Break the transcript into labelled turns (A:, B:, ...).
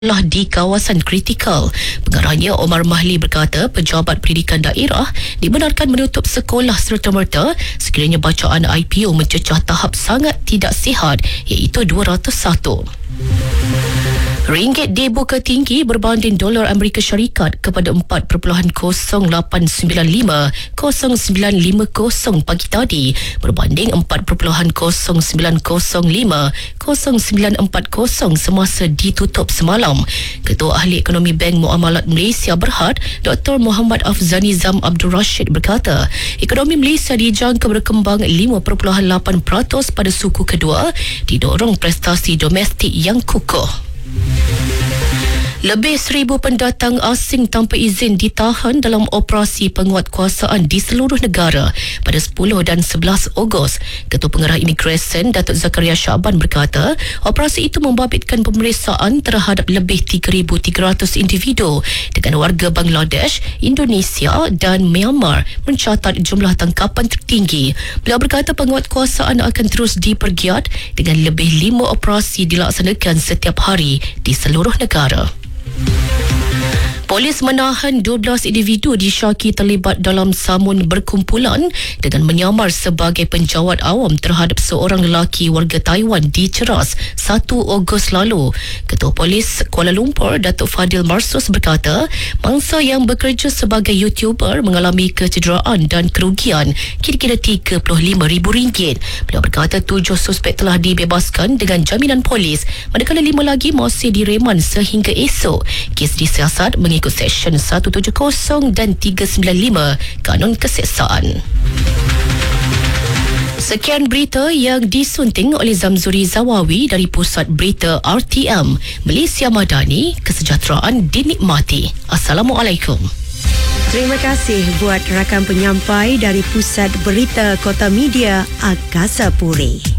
A: di kawasan kritikal. Pengarahnya Omar Mahli berkata pejabat pendidikan daerah dibenarkan menutup sekolah serta-merta sekiranya bacaan IPO mencecah tahap sangat tidak sihat iaitu 201. Ringgit dibuka tinggi berbanding dolar Amerika Syarikat kepada 4.0895 pagi tadi berbanding 4.0905 semasa ditutup semalam. Ketua Ahli Ekonomi Bank Muamalat Malaysia Berhad, Dr. Muhammad Afzani Zam Abdul Rashid berkata, ekonomi Malaysia dijangka berkembang 5.8% pada suku kedua didorong prestasi domestik yang kukuh. Lebih 1,000 pendatang asing tanpa izin ditahan dalam operasi penguatkuasaan di seluruh negara pada 10 dan 11 Ogos. Ketua Pengarah Imigresen Datuk Zakaria Syaban berkata, operasi itu membabitkan pemeriksaan terhadap lebih 3,300 individu dengan warga Bangladesh, Indonesia dan Myanmar mencatat jumlah tangkapan tertinggi. Beliau berkata penguatkuasaan akan terus dipergiat dengan lebih 5 operasi dilaksanakan setiap hari di seluruh negara. Polis menahan 12 individu disyaki terlibat dalam samun berkumpulan dengan menyamar sebagai penjawat awam terhadap seorang lelaki warga Taiwan di Ceras 1 Ogos lalu. Ketua Polis Kuala Lumpur Datuk Fadil Marsus berkata, mangsa yang bekerja sebagai YouTuber mengalami kecederaan dan kerugian kira-kira RM35,000. Beliau berkata 7 suspek telah dibebaskan dengan jaminan polis, manakala 5 lagi masih direman sehingga esok. Kes disiasat mengikut Seksyen 170 dan 395 Kanun Keseksaan. Sekian berita yang disunting oleh Zamzuri Zawawi dari Pusat Berita RTM. Malaysia Madani, kesejahteraan dinikmati. Assalamualaikum.
B: Terima kasih buat rakan penyampai dari Pusat Berita Kota Media Angkasa Puri.